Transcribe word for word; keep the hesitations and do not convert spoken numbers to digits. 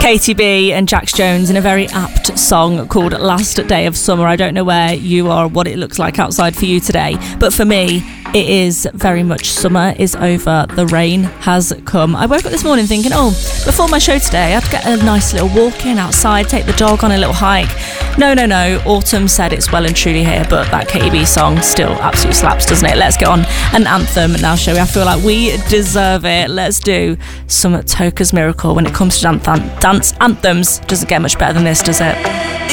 Katy B and Jax Jones in a very apt song called Last Day of Summer. I don't know where you are, what it looks like outside for you today, but for me, it is very much summer is over. The rain has come. I woke up this morning thinking, oh, before my show today, I had to get a nice little walk in outside, take the dog on a little hike. No, no, no. Autumn said it's well and truly here, but that Katy B song still absolutely slaps, doesn't it? Let's get on an anthem now, shall we? I feel like we deserve it. Let's do some Toca's Miracle. When it comes to dance, dance anthems, doesn't get much better than this, does it?